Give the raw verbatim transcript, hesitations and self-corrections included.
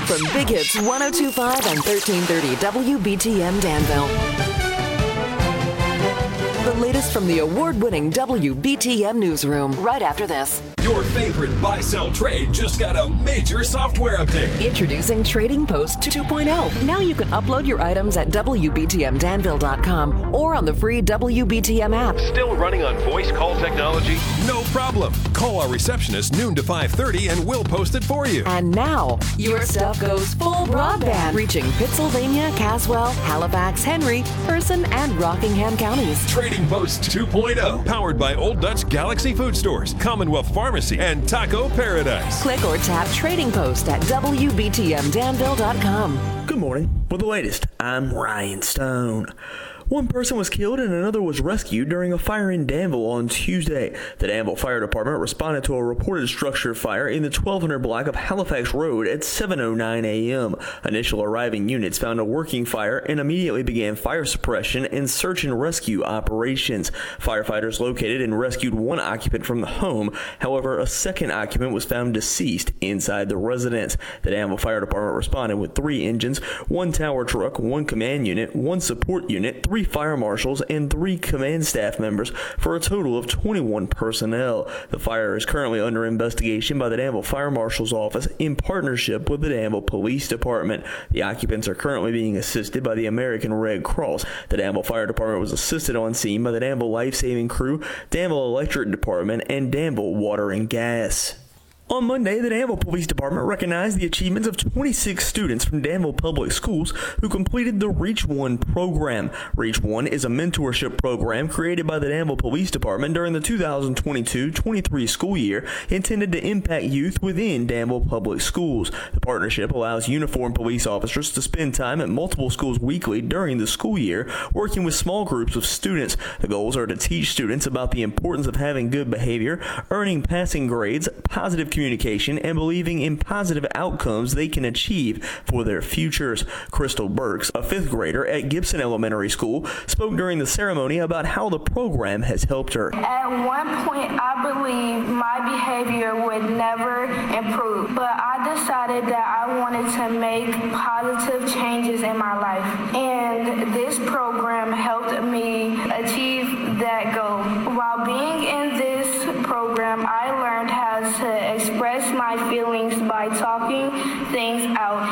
from Big Hits one oh two point five and thirteen thirty W B T M Danville. The latest from the award-winning W B T M newsroom right after this. Your favorite buy-sell trade just got a major software update. Introducing Trading Post two point oh. Now you can upload your items at W B T M Danville dot com or on the free W B T M app. Still running on voice call technology? No problem. Call our receptionist noon to five thirty and we'll post it for you. And now, your stuff goes full broadband, reaching Pittsylvania, Caswell, Halifax, Henry, Person, and Rockingham counties. Trading Post two point oh, powered by Old Dutch Galaxy Food Stores, Commonwealth Pharmacy, and Taco Paradise. Click or tap Trading Post at W B T M Danville dot com. Good morning. For the latest, I'm Ryan Stone. One person was killed and another was rescued during a fire in Danville on Tuesday. The Danville Fire Department responded to a reported structure fire in the twelve hundred block of Halifax Road at seven oh nine a.m. Initial arriving units found a working fire and immediately began fire suppression and search and rescue operations. Firefighters located and rescued one occupant from the home. However, a second occupant was found deceased inside the residence. The Danville Fire Department responded with three engines, one tower truck, one command unit, one support unit, three fire marshals, and three command staff members for a total of twenty-one personnel. The fire is currently under investigation by the Danville Fire Marshal's Office in partnership with the Danville Police Department. The occupants are currently being assisted by the American Red Cross. The Danville Fire Department was assisted on scene by the Danville Life Saving Crew, Danville Electric Department, and Danville Water and Gas. On Monday, the Danville Police Department recognized the achievements of twenty-six students from Danville Public Schools who completed the Reach One program. Reach One is a mentorship program created by the Danville Police Department during the two thousand twenty-two twenty-three school year intended to impact youth within Danville Public Schools. The partnership allows uniformed police officers to spend time at multiple schools weekly during the school year, working with small groups of students. The goals are to teach students about the importance of having good behavior, earning passing grades, positive communication, and believing in positive outcomes they can achieve for their futures. Crystal Burks, a fifth grader at Gibson Elementary School, spoke during the ceremony about how the program has helped her. At one point, I believed my behavior would never improve, but I decided that I wanted to make positive changes in my life. And this program